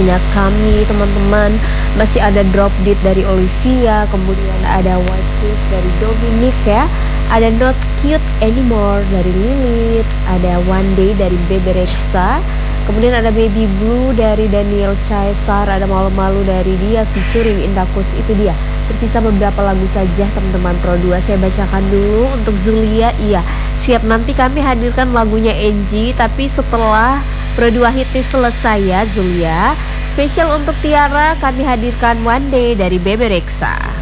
punya kami teman-teman. Masih ada Drop Dead dari Olivia, kemudian ada White Kiss dari Dominic ya. Ada Not Cute Anymore dari Lilith, ada One Day dari Bebe Rexha, kemudian ada Baby Blue dari Daniel Caesar, ada Malu-Malu dari dia featuring Indakus. Itu dia. Tersisa beberapa lagu saja teman-teman Pro 2. Saya bacakan dulu untuk Zulia. Iya, siap, nanti kami hadirkan lagunya Angie, tapi setelah Pro 2 Hitnya selesai ya Zulia. Spesial untuk Tiara kami hadirkan One Day dari Bebe Rexha.